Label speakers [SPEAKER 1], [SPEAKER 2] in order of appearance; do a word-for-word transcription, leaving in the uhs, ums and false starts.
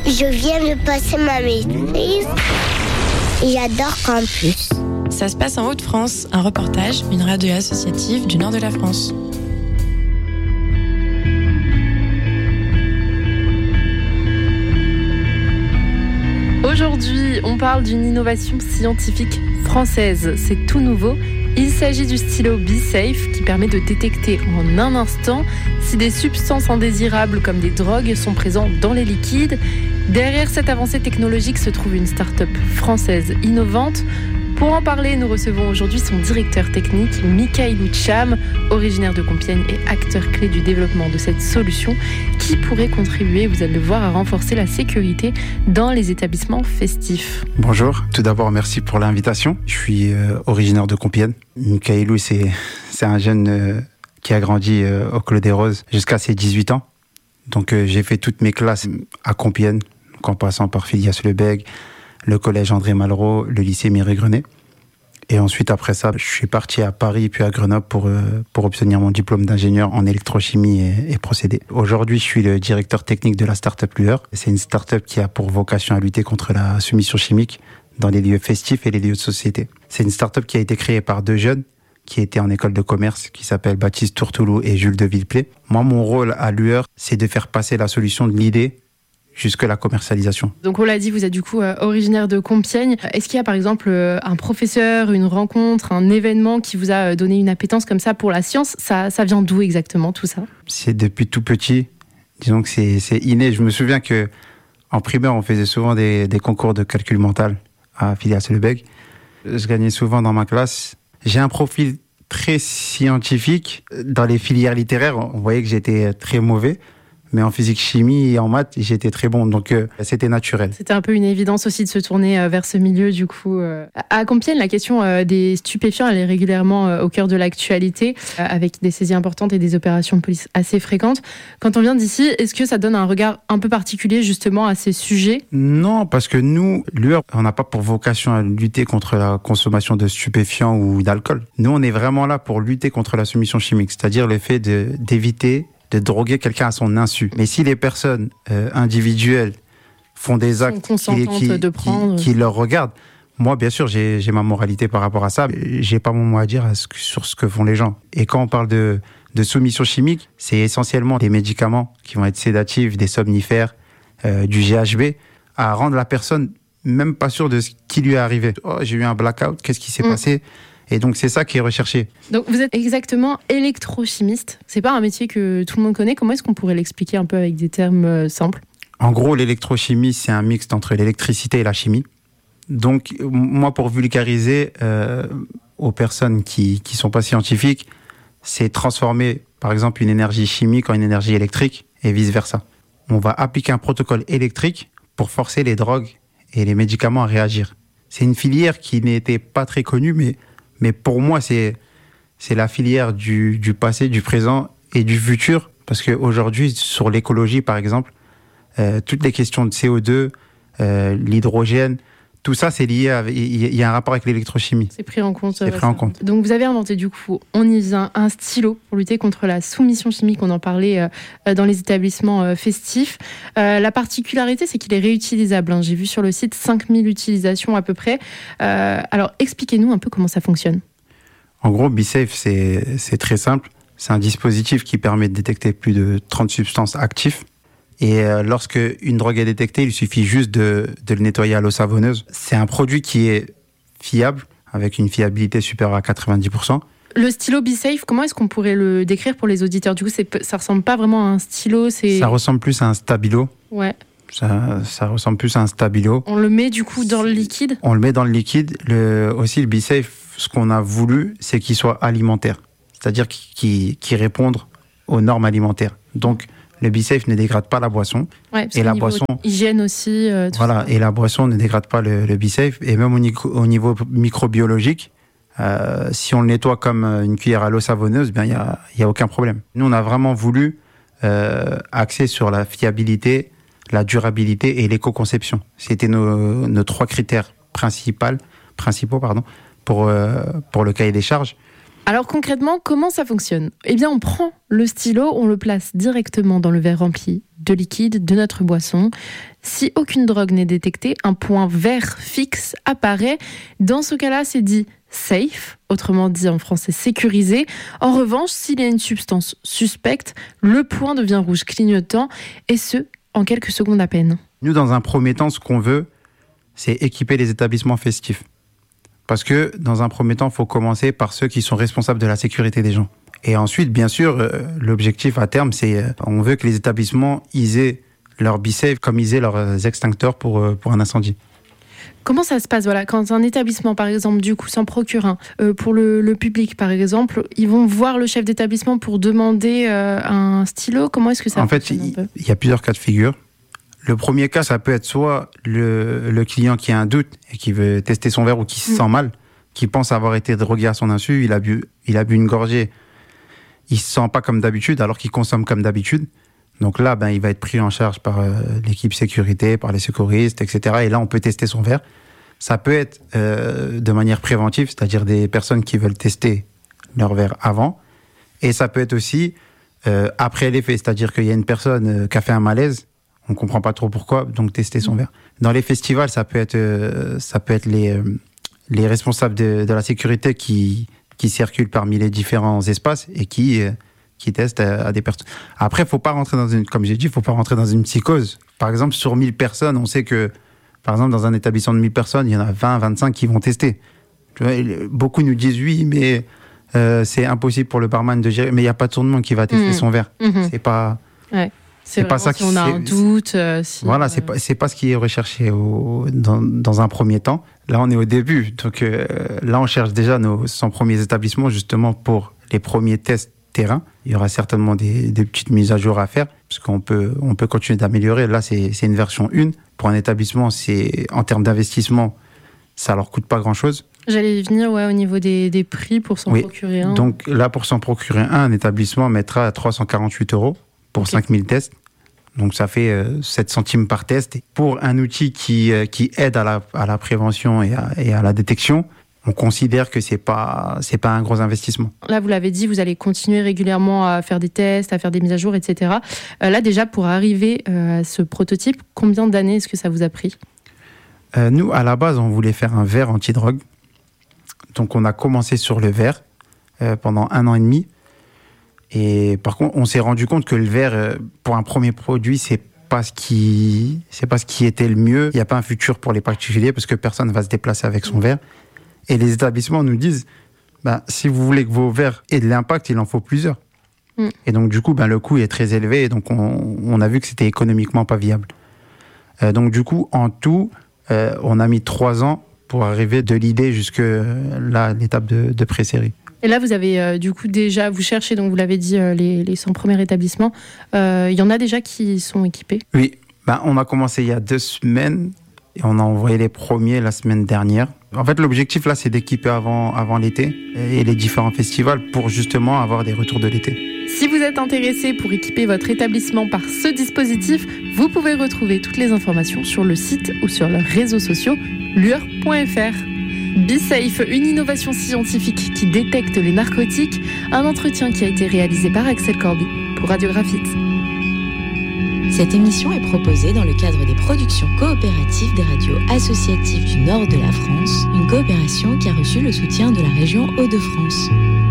[SPEAKER 1] Je viens de passer ma maîtrise et j'adore Campus.
[SPEAKER 2] Ça se passe en Hauts-de-France, un reportage, une radio associative du nord de la France.
[SPEAKER 3] Aujourd'hui, on parle d'une innovation scientifique française. C'est tout nouveau. Il s'agit du stylo BeSafe qui permet de détecter en un instant si des substances indésirables comme des drogues sont présentes dans les liquides. Derrière cette avancée technologique se trouve une start-up française innovante. Pour en parler, nous recevons aujourd'hui son directeur technique, Mikailou Tcham, originaire de Compiègne et acteur clé du développement de cette solution qui pourrait contribuer, vous allez le voir, à renforcer la sécurité dans les établissements festifs.
[SPEAKER 4] Bonjour, tout d'abord merci pour l'invitation. Je suis euh, originaire de Compiègne. Mikailou, c'est, c'est un jeune euh, qui a grandi euh, au Clos des Roses jusqu'à ses dix-huit ans. Donc euh, j'ai fait toutes mes classes à Compiègne, en passant par Phidias-le-Bègue, le collège André Malraux, le lycée Mireille-Grenet. Et ensuite, après ça, je suis parti à Paris puis à Grenoble pour, euh, pour obtenir mon diplôme d'ingénieur en électrochimie et, et procédés. Aujourd'hui, je suis le directeur technique de la start-up Lueur. C'est une start-up qui a pour vocation à lutter contre la soumission chimique dans les lieux festifs et les lieux de société. C'est une start-up qui a été créée par deux jeunes qui étaient en école de commerce, qui s'appellent Baptiste Tourtoulou et Jules de Villeplay. Moi, mon rôle à Lueur, c'est de faire passer la solution de l'idée jusque la commercialisation.
[SPEAKER 3] Donc on l'a dit, vous êtes du coup euh, originaire de Compiègne. Est-ce qu'il y a par exemple euh, un professeur, une rencontre, un événement qui vous a donné une appétence comme ça pour la science ? Ça, ça vient d'où exactement tout ça ?
[SPEAKER 4] C'est depuis tout petit. Disons que c'est, c'est inné. Je me souviens que en primaire, on faisait souvent des, des concours de calcul mental à Phidias-le-Bègue. Je gagnais souvent dans ma classe. J'ai un profil très scientifique. Dans les filières littéraires, on voyait que j'étais très mauvais. Mais en physique, chimie et en maths, j'étais très bon. Donc, euh, c'était naturel.
[SPEAKER 3] C'était un peu une évidence aussi de se tourner euh, vers ce milieu, du coup. Euh. À Compiègne, la question euh, des stupéfiants, elle est régulièrement euh, au cœur de l'actualité, euh, avec des saisies importantes et des opérations de police assez fréquentes. Quand on vient d'ici, est-ce que ça donne un regard un peu particulier, justement, à ces sujets ?
[SPEAKER 4] Non, parce que nous, Lueur, on n'a pas pour vocation à lutter contre la consommation de stupéfiants ou d'alcool. Nous, on est vraiment là pour lutter contre la soumission chimique, c'est-à-dire le fait de, d'éviter de droguer quelqu'un à son insu. Mais si les personnes euh, individuelles font des actes qui, qui,
[SPEAKER 3] de prendre...
[SPEAKER 4] qui, qui leur regardent, moi, bien sûr, j'ai, j'ai ma moralité par rapport à ça. J'ai pas mon mot à dire à ce, sur ce que font les gens. Et quand on parle de, de soumission chimique, c'est essentiellement des médicaments qui vont être sédatifs, des somnifères, euh, du G H B, à rendre la personne même pas sûre de ce qui lui est arrivé. Oh, j'ai eu un blackout, qu'est-ce qui s'est mmh. passé ? Et donc, c'est ça qui est recherché.
[SPEAKER 3] Donc, vous êtes exactement électrochimiste. C'est pas un métier que tout le monde connaît. Comment est-ce qu'on pourrait l'expliquer un peu avec des termes simples ?
[SPEAKER 4] En gros, l'électrochimie, c'est un mixte entre l'électricité et la chimie. Donc, moi, pour vulgariser euh, aux personnes qui qui sont pas scientifiques, c'est transformer, par exemple, une énergie chimique en une énergie électrique et vice-versa. On va appliquer un protocole électrique pour forcer les drogues et les médicaments à réagir. C'est une filière qui n'était pas très connue, mais Mais pour moi, c'est, c'est la filière du, du passé, du présent et du futur. Parce qu'aujourd'hui, sur l'écologie, par exemple, euh, toutes les questions de C O deux, euh, l'hydrogène, tout ça, c'est lié à... Il y a un rapport avec l'électrochimie.
[SPEAKER 3] C'est pris en compte.
[SPEAKER 4] C'est pris en compte.
[SPEAKER 3] Donc, vous avez inventé, du coup, on y vient, un stylo pour lutter contre la soumission chimique. On en parlait euh, dans les établissements euh, festifs. Euh, la particularité, c'est qu'il est réutilisable. Hein. J'ai vu sur le site cinq mille utilisations à peu près. Euh, alors, expliquez-nous un peu comment ça fonctionne.
[SPEAKER 4] En gros, BeSafe, c'est, c'est très simple. C'est un dispositif qui permet de détecter plus de trente substances actives. Et euh, lorsque une drogue est détectée, il suffit juste de, de le nettoyer à l'eau savonneuse. C'est un produit qui est fiable, avec une fiabilité supérieure à quatre-vingt-dix pour cent.
[SPEAKER 3] Le stylo BeSafe, comment est-ce qu'on pourrait le décrire pour les auditeurs ? Du coup, c'est, ça ressemble pas vraiment à un stylo, c'est...
[SPEAKER 4] Ça ressemble plus à un stabilo.
[SPEAKER 3] Ouais.
[SPEAKER 4] Ça, ça ressemble plus à un stabilo.
[SPEAKER 3] On le met du coup dans le liquide ?
[SPEAKER 4] On le met dans le liquide. Le, aussi, le BeSafe, ce qu'on a voulu, c'est qu'il soit alimentaire. C'est-à-dire qu'il, qu'il réponde aux normes alimentaires. Donc, le BeSafe ne dégrade pas la boisson.
[SPEAKER 3] Ouais, et la boisson, hygiène aussi. Euh, tout
[SPEAKER 4] voilà,
[SPEAKER 3] ça.
[SPEAKER 4] Et la boisson ne dégrade pas le, le BeSafe. Et même au, nico, au niveau microbiologique, euh, si on le nettoie comme une cuillère à l'eau savonneuse, bien il y a, y a aucun problème. Nous, on a vraiment voulu euh, axer sur la fiabilité, la durabilité et l'éco-conception. C'était nos, nos trois critères principaux, principaux pardon, pour, euh, pour le cahier des charges.
[SPEAKER 3] Alors concrètement, comment ça fonctionne ? Eh bien, on prend le stylo, on le place directement dans le verre rempli de liquide de notre boisson. Si aucune drogue n'est détectée, un point vert fixe apparaît. Dans ce cas-là, c'est dit safe, autrement dit en français sécurisé. En revanche, s'il y a une substance suspecte, le point devient rouge clignotant, et ce, en quelques secondes à peine.
[SPEAKER 4] Nous, dans un premier temps, ce qu'on veut, c'est équiper les établissements festifs. Parce que, dans un premier temps, il faut commencer par ceux qui sont responsables de la sécurité des gens. Et ensuite, bien sûr, euh, l'objectif à terme, c'est euh, on veut que les établissements ils aient leur B-Safe comme ils aient leurs euh, extincteurs pour, euh, pour un incendie.
[SPEAKER 3] Comment ça se passe voilà, quand un établissement, par exemple, du coup, s'en procure un, euh, pour le, le public, par exemple, ils vont voir le chef d'établissement pour demander euh, un stylo. Comment est-ce que ça
[SPEAKER 4] en fonctionne En fait, il y a plusieurs cas de figure. Le premier cas, ça peut être soit le, le client qui a un doute et qui veut tester son verre ou qui se mmh. sent mal, qui pense avoir été drogué à son insu, il a bu, il a bu une gorgée, il se sent pas comme d'habitude alors qu'il consomme comme d'habitude. Donc là, ben, il va être pris en charge par euh, l'équipe sécurité, par les secouristes, et cetera. Et là, on peut tester son verre. Ça peut être euh, de manière préventive, c'est-à-dire des personnes qui veulent tester leur verre avant. Et ça peut être aussi euh, après les faits, c'est-à-dire qu'il y a une personne euh, qui a fait un malaise, on ne comprend pas trop pourquoi, donc tester son verre. Dans les festivals, ça peut être, euh, ça peut être les, euh, les responsables de, de la sécurité qui, qui circulent parmi les différents espaces et qui, euh, qui testent à, à des personnes. Après, il ne faut pas rentrer dans une, comme j'ai dit, il ne faut pas rentrer dans une psychose. Par exemple, sur mille personnes, on sait que, par exemple, dans un établissement de mille personnes, il y en a vingt, vingt-cinq qui vont tester. Tu vois, beaucoup nous disent oui, mais euh, c'est impossible pour le barman de gérer. Mais il n'y a pas tout le monde qui va tester mmh. son verre. Mmh. C'est pas...
[SPEAKER 3] Ouais. C'est, c'est pas ça si on a un doute. Euh, si,
[SPEAKER 4] voilà,
[SPEAKER 3] euh...
[SPEAKER 4] c'est pas c'est pas ce qui est recherché au, dans dans un premier temps. Là, on est au début, donc euh, là, on cherche déjà nos cent premiers établissements justement pour les premiers tests terrain. Il y aura certainement des des petites mises à jour à faire parce qu'on peut on peut continuer d'améliorer. Là, c'est c'est une version un. Pour un établissement, c'est en termes d'investissement, ça leur coûte pas grand chose.
[SPEAKER 3] J'allais y venir, ouais, au niveau des des prix pour s'en
[SPEAKER 4] oui.
[SPEAKER 3] procurer un.
[SPEAKER 4] Donc là, pour s'en procurer un, un établissement mettra trois cent quarante-huit euros. Pour okay. cinq mille tests. Donc ça fait euh, sept centimes par test. Et pour un outil qui, euh, qui aide à la, à la prévention et à, et à la détection, on considère que c'est pas, c'est pas un gros investissement.
[SPEAKER 3] Là, vous l'avez dit, vous allez continuer régulièrement à faire des tests, à faire des mises à jour, et cetera. Euh, là, déjà, pour arriver euh, à ce prototype, combien d'années est-ce que ça vous a pris ?
[SPEAKER 4] euh, Nous, à la base, on voulait faire un verre anti-drogue. Donc on a commencé sur le verre euh, pendant un an et demi. Et par contre, on s'est rendu compte que le verre, pour un premier produit, c'est pas ce qui, c'est pas ce qui était le mieux. Il n'y a pas un futur pour les particuliers parce que personne ne va se déplacer avec son verre. Et les établissements nous disent, ben, si vous voulez que vos verres aient de l'impact, il en faut plusieurs. Mm. Et donc, du coup, ben, le coût est très élevé. Et donc, on, on a vu que c'était économiquement pas viable. Euh, donc, du coup, en tout, euh, on a mis trois ans pour arriver de l'idée jusque là, l'étape de, de pré-série.
[SPEAKER 3] Et là, vous avez euh, du coup déjà, vous cherchez, donc vous l'avez dit, euh, les, les cent premiers établissements. Il euh, y en a déjà qui sont équipés ?
[SPEAKER 4] Oui, ben, on a commencé il y a deux semaines et on a envoyé les premiers la semaine dernière. En fait, l'objectif là, c'est d'équiper avant, avant l'été et les différents festivals pour justement avoir des retours de l'été.
[SPEAKER 3] Si vous êtes intéressé pour équiper votre établissement par ce dispositif, vous pouvez retrouver toutes les informations sur le site ou sur leurs réseaux sociaux lure point f r. B-Safe, une innovation scientifique qui détecte les narcotiques, un entretien qui a été réalisé par Axel Corby pour Radio Graphite.
[SPEAKER 5] Cette émission est proposée dans le cadre des productions coopératives des radios associatives du nord de la France, une coopération qui a reçu le soutien de la région Hauts-de-France.